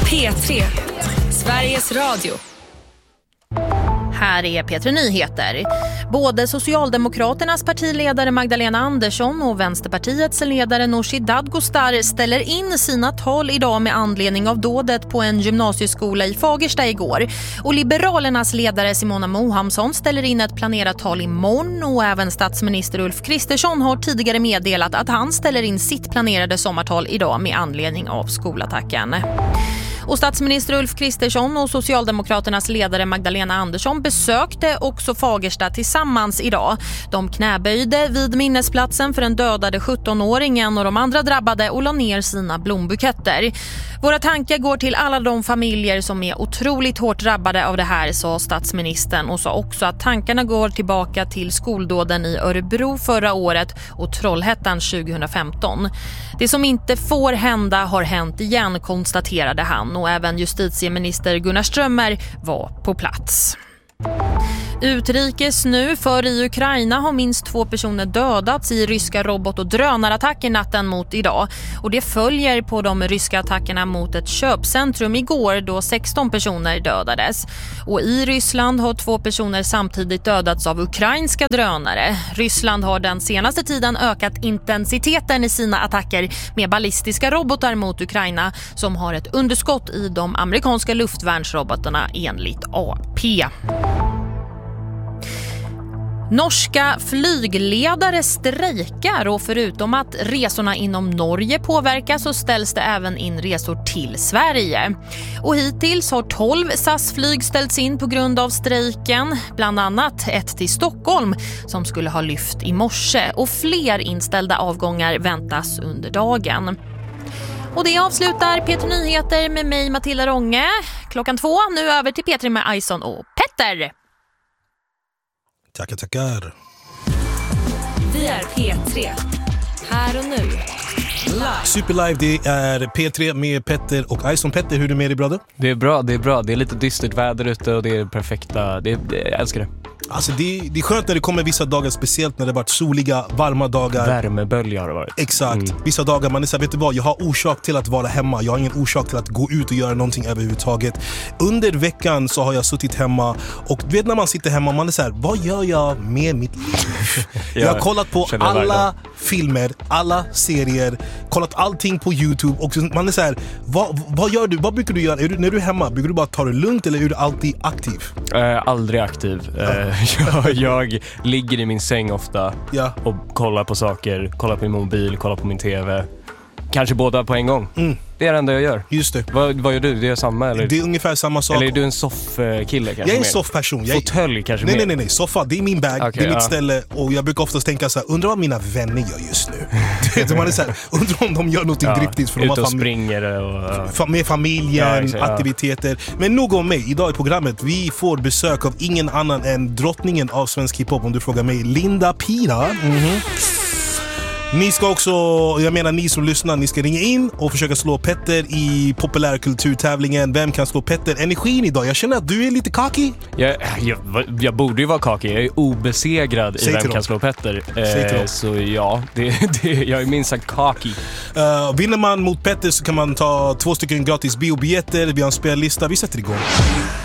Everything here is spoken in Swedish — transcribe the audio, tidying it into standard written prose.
P3, Sveriges Radio. Här är P3 Nyheter. Både Socialdemokraternas partiledare Magdalena Andersson och Vänsterpartiets ledare Nooshi Dadgostar ställer in sina tal idag med anledning av dådet på en gymnasieskola i Fagersta igår. Och Liberalernas ledare Simona Mohamsson ställer in ett planerat tal imorgon, och även statsminister Ulf Kristersson har tidigare meddelat att han ställer in sitt planerade sommartal idag med anledning av skolattacken. Och statsminister Ulf Kristersson och Socialdemokraternas ledare Magdalena Andersson besökte också Fagersta tillsammans idag. De knäböjde vid minnesplatsen för den dödade 17-åringen och de andra drabbade och la ner sina blombuketter. Våra tankar går till alla de familjer som är otroligt hårt drabbade av det här, sa statsministern, och sa också att tankarna går tillbaka till skoldåden i Örebro förra året och Trollhättan 2015. Det som inte får hända har hänt igen, konstaterade han, och även justitieminister Gunnar Strömmer var på plats. Utrikes nu, för i Ukraina har minst 2 personer dödats i ryska robot- och drönarattacker natten mot idag. Och det följer på de ryska attackerna mot ett köpcentrum igår då 16 personer dödades. Och i Ryssland har 2 personer samtidigt dödats av ukrainska drönare. Ryssland har den senaste tiden ökat intensiteten i sina attacker med ballistiska robotar mot Ukraina som har ett underskott i de amerikanska luftvärnsrobotarna enligt AP. Norska flygledare strejkar, och förutom att resorna inom Norge påverkas så ställs det även in resor till Sverige. Och hittills har 12 SAS-flyg ställts in på grund av strejken, bland annat ett till Stockholm som skulle ha lyft i morse, och fler inställda avgångar väntas under dagen. Och det avslutar P3 Nyheter med mig, Matilda Ronge. 2:00, nu över till P3 med Aison och Petter. Tackar. Vi är P3, här och nu. Live. Superlive, det är P3 med Petter och Aison. Petter, hur är det med dig, bröder? Det är bra. Det är lite dystert väder ute och det är perfekta. Jag älskar det. Alltså det är skönt när det kommer vissa dagar, speciellt när det har varit soliga, varma dagar. Värmebölja har det varit. Exakt. Vissa dagar man är så här, vet du vad, jag har orsak till att vara hemma. Jag har ingen orsak till att gå ut och göra någonting överhuvudtaget. Under veckan så har jag suttit hemma, och du vet när man sitter hemma, man är så här, vad gör jag med mitt liv? Jag har kollat på alla filmer, alla serier, kollat allting på YouTube, och man är så här, vad gör du? Vad brukar du göra? När du är hemma, brukar du bara ta det lugnt eller är du alltid aktiv? Aldrig aktiv. Jag ligger i min säng ofta och kollar på saker, kollar på min mobil, kollar på min tv. Kanske båda på en gång. Det är det enda jag gör. Just det. Vad gör du? Det är samma eller? Det är ungefär samma sak. Eller är du en soffkille kanske? Jag är en soffperson. Fåtölj kanske mer? Nej. Soffa, det är min bag, det är mitt ställe. Och jag brukar oftast tänka så här, undrar vad mina vänner gör just nu. Man är så här, undrar om de gör något driftigt. För ut och springer och... med familjen, aktiviteter. Men nog om mig. Idag i programmet, vi får besök av ingen annan än drottningen av svensk hiphop, om du frågar mig, Linda Pira. Ni ska också, ni som lyssnar, ni ska ringa in och försöka slå Petter i populärkulturtävlingen. Vem kan slå Petter? Energin idag, jag känner att du är lite cocky. Jag borde ju vara cocky. Jag är obesegrad i Vem kan slå Petter. Så ja, jag är minst sagt cocky. Vinner man mot Petter så kan man ta 2 stycken gratis biobiljetter. Vi har en spellista, vi sätter igång.